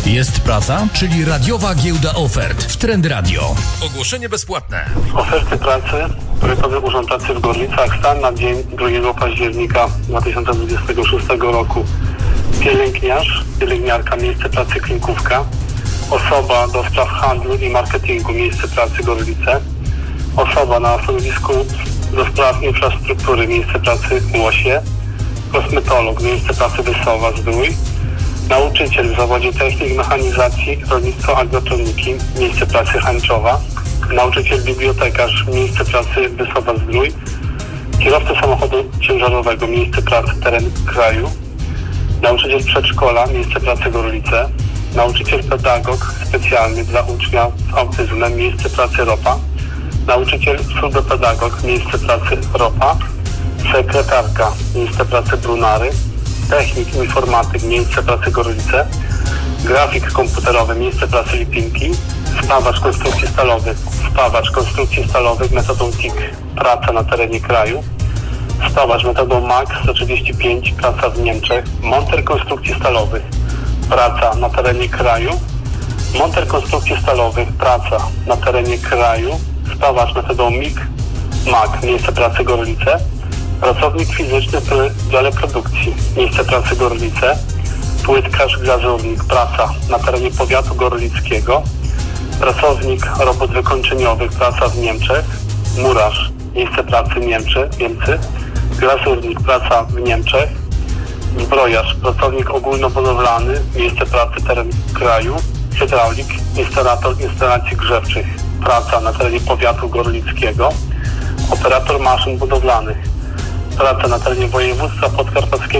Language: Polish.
Jest praca, czyli radiowa giełda ofert w Trend Radio. Ogłoszenie bezpłatne. Oferty pracy, Powiatowy Urząd Pracy w Gorlicach, stan na dzień 2 października 2026 roku. Pielęgniarz, pielęgniarka, miejsce pracy Klinkówka. Osoba do spraw handlu i marketingu, miejsce pracy Gorlice. Osoba na stanowisku do spraw infrastruktury, miejsce pracy Łosie. Kosmetolog, miejsce pracy Wysowa, Zdrój. Nauczyciel w zawodzie technik mechanizacji, rolnictwo, agrotroniki, miejsce pracy Hańczowa. Nauczyciel bibliotekarz, miejsce pracy Wysowa, Zdrój. Kierowca samochodu ciężarowego, miejsce pracy teren kraju. Nauczyciel przedszkola, miejsce pracy Gorlice. Nauczyciel pedagog specjalny dla ucznia z autyzmem, miejsce pracy Ropa. Nauczyciel surdopedagog, miejsce pracy Ropa. Sekretarka, miejsce pracy Brunary. Technik informatyk, miejsce pracy Gorlice. Grafik komputerowy, miejsce pracy Lipinki. Spawacz konstrukcji stalowych metodą TIG, praca na terenie kraju. Spawacz metodą MAX 135, praca w Niemczech. Monter konstrukcji stalowych, praca na terenie kraju. Monter konstrukcji stalowych, praca na terenie kraju. Spawacz metodą MIG, MAG, miejsce pracy Gorlice. Pracownik fizyczny w dziale produkcji, miejsce pracy Gorlice. Płytkarz, glazurnik, praca na terenie powiatu gorlickiego. Pracownik robót wykończeniowych, praca w Niemczech. Murarz, miejsce pracy Niemcy. Glazurnik, praca w Niemczech. Zbrojarz, pracownik ogólnobudowlany, miejsce pracy teren kraju. Hydraulik, instalator instalacji grzewczych, praca na terenie powiatu gorlickiego. Operator maszyn budowlanych, praca na terenie województwa podkarpackiego.